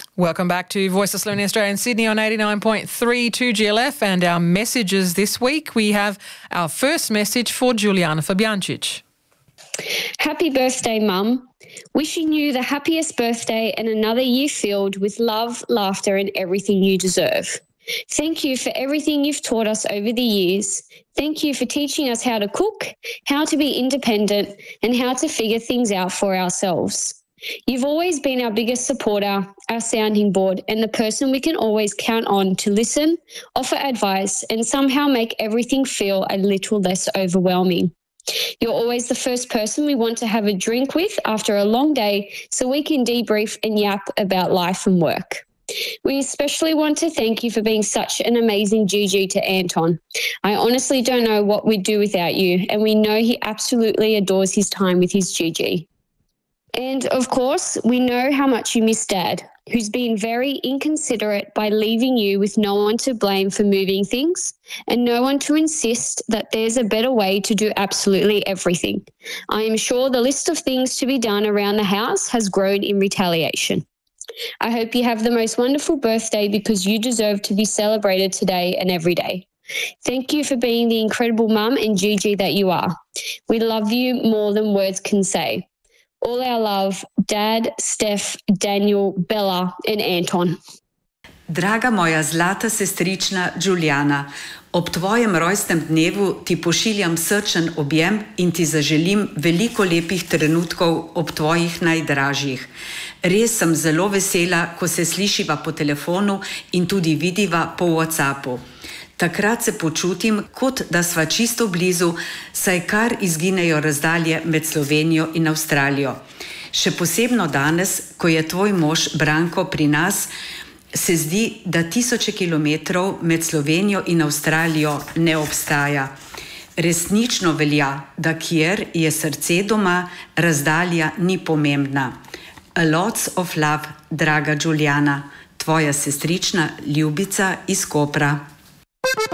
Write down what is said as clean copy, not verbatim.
Welcome back to Voice of Slovenia Australia in Sydney on 89.3 2GLF, and our messages this week. We have our first message for Juliana Fabiancic. Happy birthday, Mum. Wishing you the happiest birthday and another year filled with love, laughter and everything you deserve. Thank you for everything you've taught us over the years. Thank you for teaching us how to cook, how to be independent and how to figure things out for ourselves. You've always been our biggest supporter, our sounding board, and the person we can always count on to listen, offer advice, and somehow make everything feel a little less overwhelming. You're always the first person we want to have a drink with after a long day so we can debrief and yap about life and work. We especially want to thank you for being such an amazing GG to Anton. I honestly don't know what we'd do without you, and we know he absolutely adores his time with his GG. And, of course, we know how much you miss Dad, who's been very inconsiderate by leaving you with no one to blame for moving things and no one to insist that there's a better way to do absolutely everything. I am sure the list of things to be done around the house has grown in retaliation. I hope you have the most wonderful birthday because you deserve to be celebrated today and every day. Thank you for being the incredible mum and GG that you are. We love you more than words can say. All our love, Dad, Steph, Daniel, Bella and Anton. Draga moja zlata sestrična Juliana, ob tvojem rojstnem dnevu ti pošiljam srčen objem in ti zaželim veliko lepih trenutkov ob tvojih najdražjih. Res sem zelo vesela, ko se slišiva po telefonu in tudi vidiva po WhatsAppu. Takrat se počutim, kot da sva čisto blizu, saj kar izginejo razdalje med Slovenijo in Avstralijo. Še posebno danes, ko je tvoj mož Branko pri nas, se zdi, da tisoče kilometrov med Slovenijo in Avstralijo ne obstaja. Resnično velja, da kjer je srce doma, razdalja ni pomembna. A lots of love, draga Juliana, tvoja sestrična Ljubica iz Kopra.